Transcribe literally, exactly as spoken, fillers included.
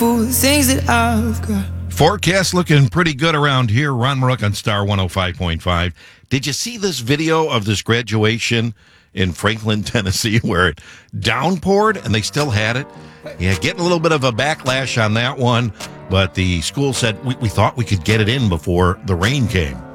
things that I've got. Forecast looking pretty good around here. Ron Marook on Star one oh five point five. Did you see this video of this graduation in Franklin, Tennessee, where it downpoured and they still had it? Yeah, getting a little bit of a backlash on that one, but the school said, we, we thought we could get it in before the rain came.